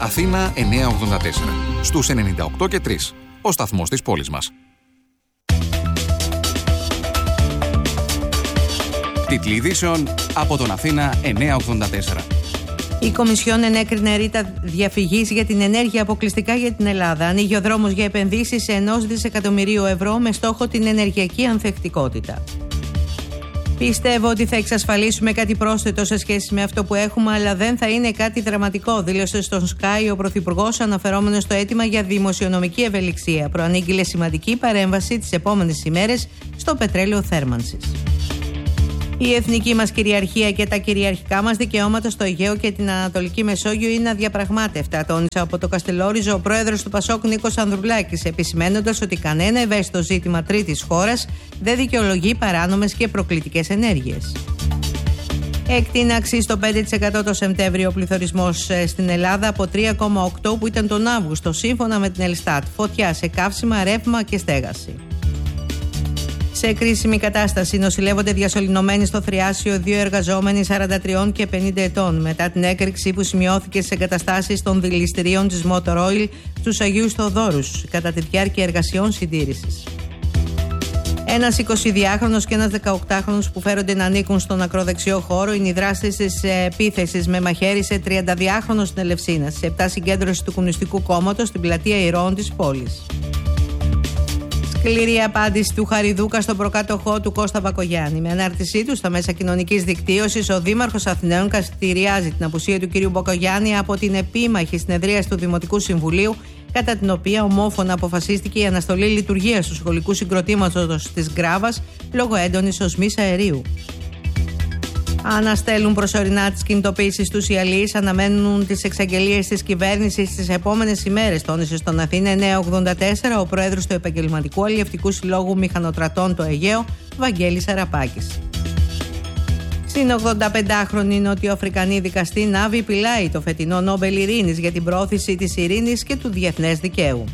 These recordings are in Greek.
Αθήνα 984. Στους 98 και 3. Ο σταθμός της πόλης μας. Τίτλοι ειδήσεων από τον Αθήνα 984. Η Κομισιόν ενέκρινε ρήτα διαφυγής για την ενέργεια αποκλειστικά για την Ελλάδα. Ανοίγει ο δρόμος για επενδύσεις 1 δισεκατομμυρίου ευρώ με στόχο την ενεργειακή ανθεκτικότητα. Πιστεύω ότι θα εξασφαλίσουμε κάτι πρόσθετο σε σχέση με αυτό που έχουμε, αλλά δεν θα είναι κάτι δραματικό, δήλωσε στον Sky ο Πρωθυπουργός, αναφερόμενος στο αίτημα για δημοσιονομική ευελιξία. Προανήγγειλε σημαντική παρέμβαση τις επόμενες ημέρες στο πετρέλαιο θέρμανσης. Η εθνική μας κυριαρχία και τα κυριαρχικά μας δικαιώματα στο Αιγαίο και την Ανατολική Μεσόγειο είναι αδιαπραγμάτευτα, τόνισε από το Καστελόριζο ο πρόεδρος του ΠΑΣΟΚ Νίκος Ανδρουλάκης, επισημένοντας ότι κανένα ευαίσθητο ζήτημα τρίτης χώρας δεν δικαιολογεί παράνομες και προκλητικές ενέργειες. Εκτείναξη στο 5% το Σεπτέμβριο ο πληθωρισμός στην Ελλάδα από 3,8 που ήταν τον Αύγουστο, σύμφωνα με την Ελστάτ. Φωτιά σε καύσιμα, ρεύμα και στέγαση. Σε κρίσιμη κατάσταση νοσηλεύονται διασωληνωμένοι στο Θριάσιο 2 εργαζόμενοι 43 και 50 ετών μετά την έκρηξη που σημειώθηκε στις εγκαταστάσεις των δηληστηρίων της Motor Oil στους Αγίους Θοδόρους κατά τη διάρκεια εργασιών συντήρησης. Ένας 22χρονος και ένας 18χρονος που φέρονται να ανήκουν στον ακροδεξιό χώρο είναι οι δράστες της επίθεσης με μαχαίρι σε 32χρονο στην Ελευσίνα, σε 7 συγκέντρωση του Κομμουνιστικού Κόμματος στην πλατεία Ηρώων της πόλης. Σκληρή απάντηση του Χαριδούκα στον προκάτοχό του Κώστα Μπακογιάννη. Με ανάρτησή του στα μέσα κοινωνικής δικτύωσης, ο Δήμαρχος Αθηναίων καστηριάζει την απουσία του κ. Μπακογιάννη από την επίμαχη συνεδρίαση του Δημοτικού Συμβουλίου, κατά την οποία ομόφωνα αποφασίστηκε η αναστολή λειτουργίας του σχολικού συγκροτήματος της Γκράβας λόγω έντονης οσμής αερίου. Αναστέλουν προσωρινά τις κινητοποίησεις τους οι αλληλείς, αναμένουν τις εξαγγελίες της κυβέρνησης τις επόμενες ημέρες, τόνισε στον Αθήνα 984 ο πρόεδρος του Επαγγελματικού Αλλιευτικού Συλλόγου Μηχανοτρατών το Αιγαίο, Βαγγέλης Αραπάκης. Στην 85χρονη νοτιοαφρικανή δικαστή Νάβη Πιλάη το φετινό Νόμπελ Ειρήνης για την προώθηση της ειρήνης και του διεθνές δικαίου.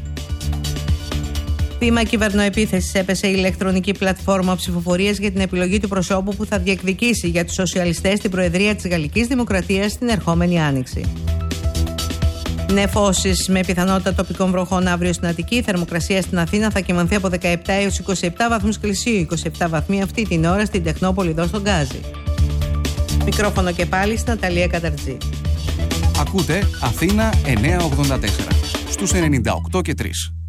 Θύμα κυβερνοεπίθεσης έπεσε η ηλεκτρονική πλατφόρμα ψηφοφορίας για την επιλογή του προσώπου που θα διεκδικήσει για τους σοσιαλιστές την Προεδρία της Γαλλικής Δημοκρατίας την ερχόμενη Άνοιξη. Νεφώσεις με πιθανότητα τοπικών βροχών αύριο στην Αττική. Η θερμοκρασία στην Αθήνα θα κυμανθεί από 17 έως 27 βαθμούς Κελσίου. 27 βαθμοί αυτή την ώρα στην Τεχνόπολη εδώ στον Γκάζι. Μικρόφωνο και πάλι στην Ναταλία Καταρτζή. Ακούτε Αθήνα 984 στους 98 και 3.